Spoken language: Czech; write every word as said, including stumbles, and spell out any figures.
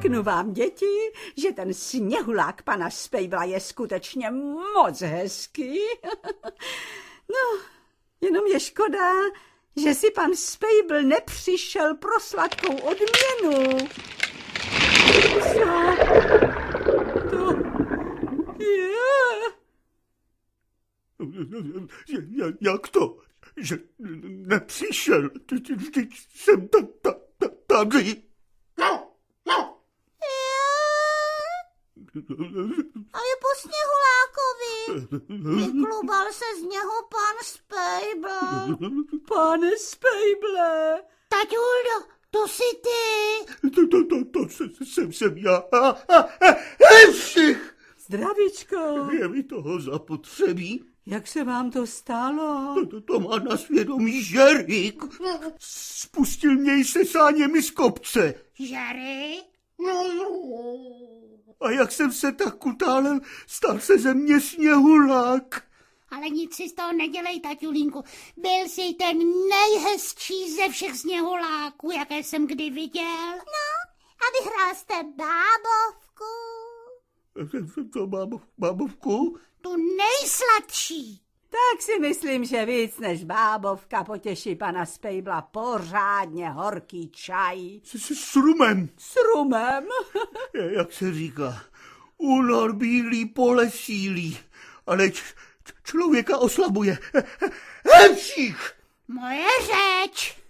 Řeknu vám, děti, že ten sněhulák pana Spejbla je skutečně moc hezký. No, jenom je škoda, že si pan Spejbl nepřišel pro sladkou odměnu. Co to je? Jak to? Že nepřišel? Vždyť jsem tady. A je po sněhulákovi. Vyklubal se z něho pan Spejbl. Pane Spejble. Taťuldo, to jsi ty. To, to, to, to jsem, jsem já. Všich. Zdravíčko. Je mi toho zapotřebí. Jak se vám to stalo? To, to, to má na svědomí Žerik. Spustil něj se sáněmi z kopce. Žerik? A jak jsem se tak utálel, stal se ze mě sněhulák. Ale nic si z toho nedělej, taťulínku. Byl jsi ten nejhezčí ze všech sněhuláků, jaké jsem kdy viděl. No, a vyhrál jste bábovku. Co bábov, bábovku? Tu nejsladší. Tak si myslím, že víc než bábovka potěší pana Spejbla pořádně horký čaj. S, s, s rumem. S rumem? Jak se říká, únor bílý pole sílí, ale č, č, člověka oslabuje. Hemších! Moje řeč.